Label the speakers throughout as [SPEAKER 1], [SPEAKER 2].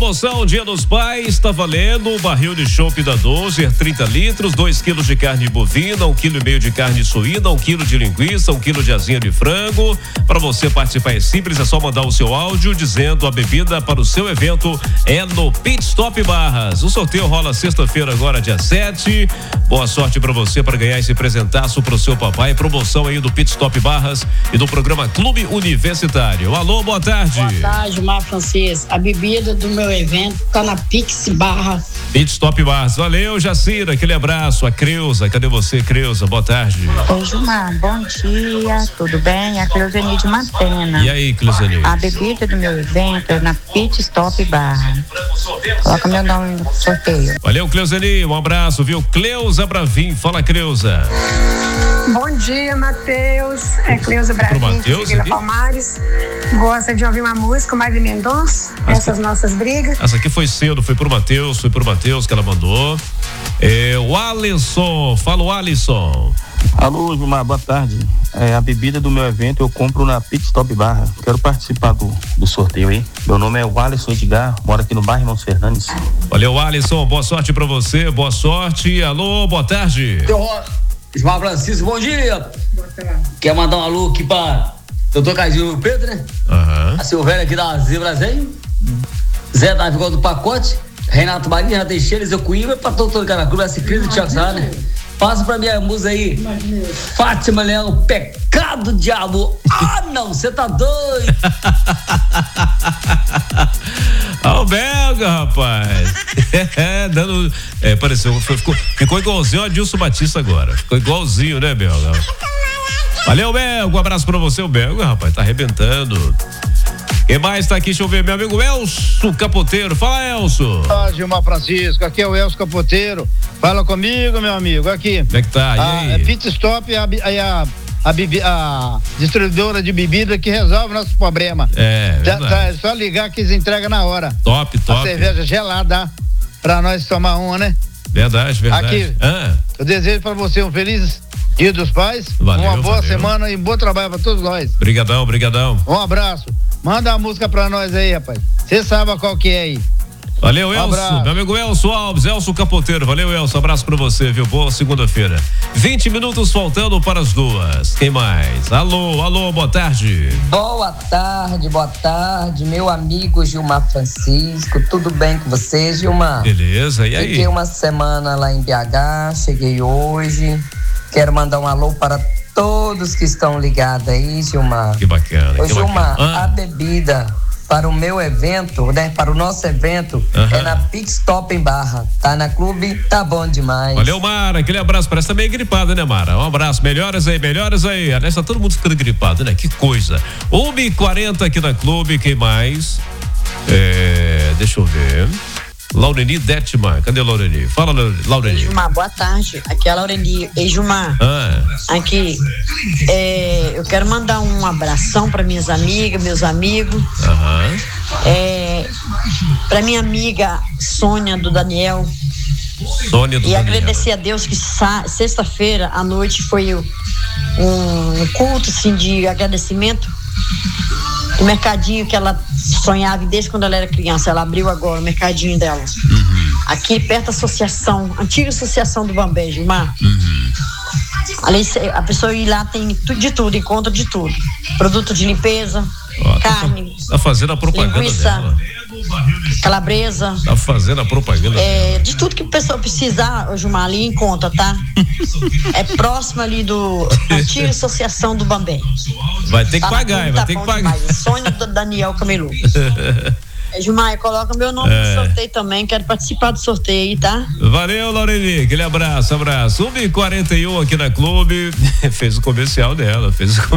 [SPEAKER 1] Promoção Dia dos Pais, tá valendo o barril de chopp da Dozer, 30 litros, 2 quilos de carne bovina, 1,5 quilo de carne suína, 1 quilo de linguiça, 1 quilo de asinha de frango. Para você participar é simples, é só mandar o seu áudio dizendo a bebida para o seu evento é no Pit Stop Barras. O sorteio rola sexta-feira agora, dia 7. Boa sorte para você para ganhar esse presentaço pro seu papai. Promoção aí do Pit Stop Barras e do programa Clube Universitário. Alô, boa tarde.
[SPEAKER 2] Boa tarde, Mar Francisco. A bebida do meu evento tá na Pix Barra.
[SPEAKER 1] Pit Stop Barras. Valeu, Jacira, aquele abraço. A Creuza, cadê você, Creuza? Boa tarde.
[SPEAKER 3] Oi, Gilmar, bom dia, tudo bem? A Cleuzeni de Mantena.
[SPEAKER 1] E aí, Cleuzeni?
[SPEAKER 3] A bebida do meu evento é na Pit Stop Barra. Coloca meu nome no sorteio.
[SPEAKER 1] Valeu, Cleuzeni, um abraço, viu? Cleusa Bravin, fala, Cleusa.
[SPEAKER 4] Bom dia, Matheus. É Cleusa Bravin, de Vila Palmares. Gosta de ouvir uma música, o Mavi Mendonça, essas nossas brigas.
[SPEAKER 1] Essa aqui foi cedo, foi pro Matheus que ela mandou. O Alisson, fala o Alisson.
[SPEAKER 5] Alô, Gilmar, boa tarde. A bebida do meu evento eu compro na Pit Stop Barra. Quero participar do sorteio aí. Meu nome é o Alisson Edgar, moro aqui no bairro Irmãos Fernandes.
[SPEAKER 1] Valeu, Alisson, boa sorte pra você, boa sorte. Alô, boa tarde.
[SPEAKER 6] Gilmar Francisco, bom dia.
[SPEAKER 4] Boa tarde.
[SPEAKER 6] Quer mandar um alô aqui pra doutor Caio Pedro, né? A Silvéria aqui da Zebras aí. Zé da Vigor do Pacote. Renato Maria, Teixeira, Zé Coimbra, pra doutor Caracru, essa crise de Thiago Sá, né? Passa pra minha musa aí. Fátima Leão, pecado de amor. Ah, não, você tá doido.
[SPEAKER 1] Ó, o Belga, rapaz. Pareceu, ficou igualzinho a Dilson Batista agora. Ficou igualzinho, né, Belga? Valeu, Belga, um abraço pra você, o Belga, rapaz, tá arrebentando. Quem mais tá aqui? Deixa eu ver, meu amigo Elcio Capoteiro. Fala, Elcio.
[SPEAKER 7] Olá, Gilmar Francisco, aqui é o Elcio Capoteiro. Fala comigo, meu amigo, aqui.
[SPEAKER 1] Como é que tá? E aí?
[SPEAKER 7] Pit Stop a distribuidora de bebida que resolve nosso problema.
[SPEAKER 1] É
[SPEAKER 7] só ligar que eles entregam na hora.
[SPEAKER 1] Top.
[SPEAKER 7] A cerveja gelada pra nós tomar uma, né?
[SPEAKER 1] Verdade.
[SPEAKER 7] Aqui, eu desejo pra você um feliz Dia dos Pais. Uma boa semana e bom trabalho pra todos nós.
[SPEAKER 1] Brigadão.
[SPEAKER 7] Um abraço. Manda a música pra nós aí, rapaz. Você sabe qual que é aí.
[SPEAKER 1] Valeu, Elcio. Meu amigo Elcio Alves, Elcio Capoteiro. Valeu, Elcio. Abraço pra você, viu? Boa segunda-feira. 20 minutos faltando para as 2. Quem mais? Alô, boa tarde.
[SPEAKER 8] Boa tarde, meu amigo Gilmar Francisco. Tudo bem com você, Gilmar?
[SPEAKER 1] Beleza, e aí?
[SPEAKER 8] Fiquei uma semana lá em BH, cheguei hoje. Quero mandar um alô para todos que estão ligados aí, Gilmar.
[SPEAKER 1] Que bacana.
[SPEAKER 8] Ô, Gilmar, a bebida para o meu evento, né? Para o nosso evento, é na Pit Stop em Barra. Tá na clube, tá bom demais.
[SPEAKER 1] Valeu, Mara. Aquele abraço. Parece que tá meio gripada, né, Mara? Um abraço. Melhoras aí. Aliás, tá todo mundo ficando gripado, né? Que coisa. 1h40 aqui na clube. Quem mais? Deixa eu ver. Laureni Detman, cadê a Laureni? Fala, Laureni.
[SPEAKER 2] Gilmar, boa tarde. Aqui é a Laureni. Ei, Gilmar. Aqui, eu quero mandar um abração para minhas amigas, meus amigos. Para minha amiga Sônia do Daniel. E agradecer a Deus que sexta-feira à noite foi um culto assim, de agradecimento. O mercadinho que ela sonhava desde quando ela era criança, ela abriu agora o mercadinho dela. Aqui perto da associação, antiga associação do Bambé, Gilmar. Ali a pessoa ir lá tem de tudo, encontra de tudo. Produto de limpeza, carne.
[SPEAKER 1] Tá fazendo a propaganda
[SPEAKER 2] linguiça,
[SPEAKER 1] dela.
[SPEAKER 2] Calabresa.
[SPEAKER 1] Tá fazendo a propaganda dela.
[SPEAKER 2] De tudo que a pessoa precisar, Gilmar, ali encontra, tá? É próximo ali do antiga associação do Bambé.
[SPEAKER 1] Vai ter que pagar, vai ter que pagar.
[SPEAKER 2] Sonho do Daniel Camelu. Gilmar, coloca meu nome no sorteio também, quero participar do sorteio aí, tá?
[SPEAKER 1] Valeu, Laureli, aquele abraço. 1h41 aqui na clube. Fez o comercial dela,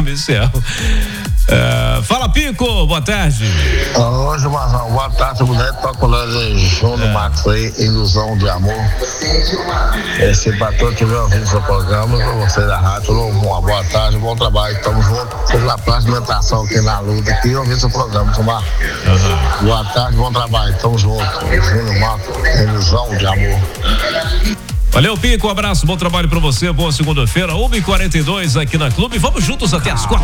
[SPEAKER 1] fala, Pico, boa tarde.
[SPEAKER 9] Ô, Gilmarzão, boa tarde, mulher, toca o nós, João do Max aí, Ilusão de Amor. Se pra todos que tiver ouvindo seu programa, pra você da rádio, uma boa tarde, bom trabalho, tamo junto. Seja a praça de alimentação aqui na luta, aqui, ouvindo seu programa, Gilmar. Boa tarde, bom trabalho, tamo junto. Júnior Mato, Ilusão de Amor.
[SPEAKER 1] Valeu, Pico, um abraço, bom trabalho pra você, boa segunda-feira, 1h42 aqui na clube, vamos juntos até as 4.